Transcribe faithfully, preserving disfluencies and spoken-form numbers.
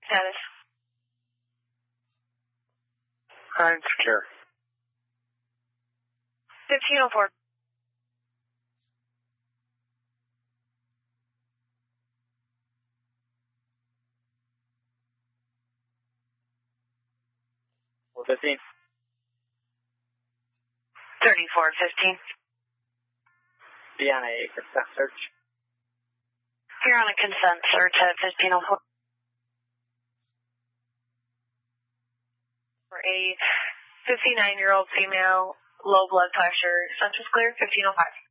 status. I'm secure. fifteen oh four. fifteen. thirty-four fifteen. Be on a consent search. You're on a consent search at fifteen oh four. For a fifty-nine-year-old female, low blood pressure, census clear, fifteen oh five.